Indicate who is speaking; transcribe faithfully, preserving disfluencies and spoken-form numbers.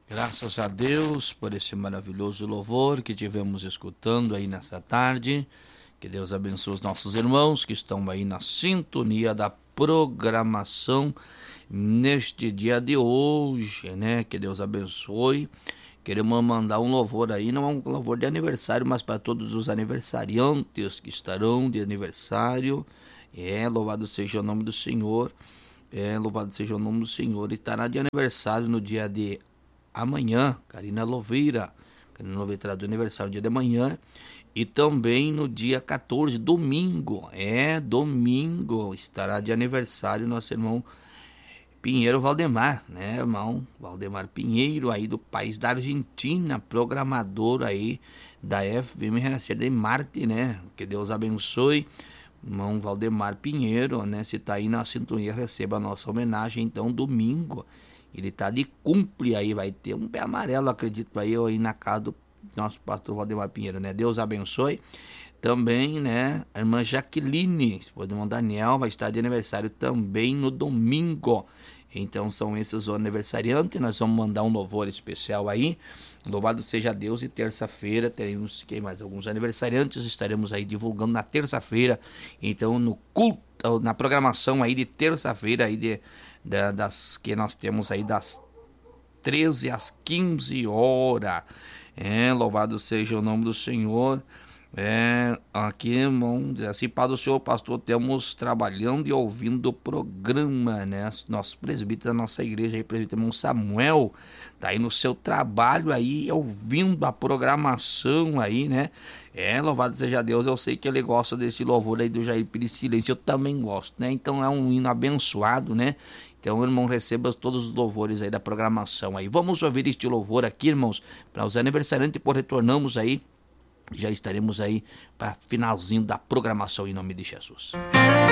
Speaker 1: Graças a Deus por esse maravilhoso louvor que tivemos escutando aí nessa tarde. Que Deus abençoe os nossos irmãos que estão aí na sintonia da programação neste dia de hoje, né? Que Deus abençoe. Queremos mandar um louvor aí, não é um louvor de aniversário, mas para todos os aniversariantes que estarão de aniversário. É, louvado seja o nome do Senhor. É, louvado seja o nome do Senhor. E estará de aniversário no dia de amanhã, Karina Louveira. Karina Louveira terá do aniversário no dia de amanhã. E também no dia quatorze, domingo. É, domingo estará de aniversário nosso irmão Pinheiro Valdemar, né, irmão? Valdemar Pinheiro, aí do país da Argentina, programador aí da F B M Renascer de Marte, né? Que Deus abençoe. Irmão Valdemar Pinheiro, né? Se tá aí na sintonia, receba a nossa homenagem, então, domingo. Ele tá de cumpre aí, vai ter um pé amarelo, acredito aí, aí na casa do nosso pastor Valdemar Pinheiro, né? Deus abençoe. Também, né, a irmã Jaqueline, esposa do irmão Daniel, vai estar de aniversário também no domingo. Então são esses os aniversariantes, nós vamos mandar um louvor especial aí. Louvado seja Deus, e terça-feira teremos, quem mais? Alguns aniversariantes, estaremos aí divulgando na terça-feira. Então no culto, na programação aí de terça-feira, aí de, de, das que nós temos aí das treze às quinze horas. É, louvado seja o nome do Senhor. É, aqui, irmão, diz assim, Pai do Senhor, pastor, temos trabalhando e ouvindo o programa, né? Nosso presbítero da nossa igreja aí, presbítero irmão Samuel, tá aí no seu trabalho aí, ouvindo a programação aí, né? É, louvado seja Deus, eu sei que ele gosta desse louvor aí do Jair Pires Silêncio, eu também gosto, né? Então é um hino abençoado, né? Então, irmão, receba todos os louvores aí da programação aí. Vamos ouvir este louvor aqui, irmãos, para os aniversariantes, depois retornamos aí. Já estaremos aí para finalzinho da programação em nome de Jesus.